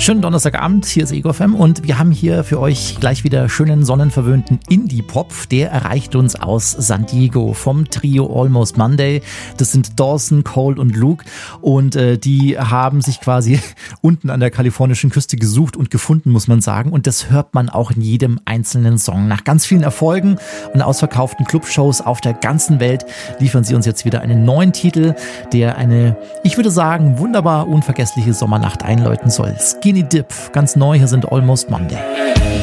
Schönen Donnerstagabend, hier ist Ego FM und wir haben hier für euch gleich wieder schönen sonnenverwöhnten Indie-Pop. Der erreicht uns aus San Diego vom Trio Almost Monday. Das sind Dawson, Cole und Luke und die haben sich quasi unten an der kalifornischen Küste gesucht und gefunden, muss man sagen. Und das hört man auch in jedem einzelnen Song. Nach ganz vielen Erfolgen und ausverkauften Clubshows auf der ganzen Welt liefern sie uns jetzt wieder einen neuen Titel, der eine, ich würde sagen, wunderbar unvergessliche Sommernacht einläuten soll. Skinny Dip, ganz neu, hier sind Almost Monday.